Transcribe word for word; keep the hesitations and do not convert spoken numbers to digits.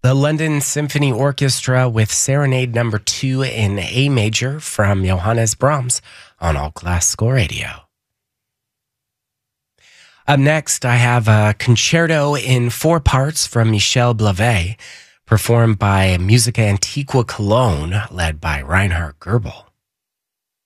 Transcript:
The London Symphony Orchestra with Serenade Number Two in A Major from Johannes Brahms on All Classical Radio. Up next, I have a concerto in four parts from Michel Blavet, performed by Musica Antiqua Cologne, led by Reinhard Goebel.